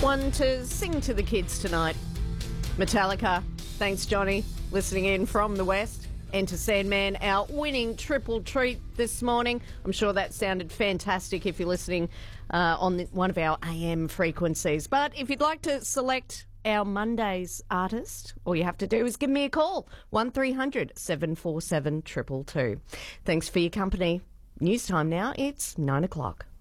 One to sing to the kids tonight. Metallica. Thanks, Johnny, listening in from the West. Enter Sandman, our winning triple treat this morning. I'm sure that sounded fantastic if you're listening on one of our AM frequencies. But if you'd like to select our Monday's artist, all you have to do is give me a call, 1300 747 222. Thanks for your company. News time now, it's 9 o'clock.